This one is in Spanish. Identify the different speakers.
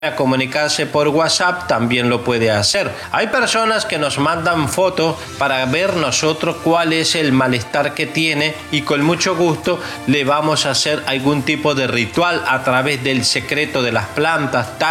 Speaker 1: a comunicarse por WhatsApp también lo puede hacer. Hay personas que nos mandan fotos para ver nosotros cuál es el malestar que tiene y con mucho gusto le vamos a hacer algún tipo de ritual a través del secreto de las plantas,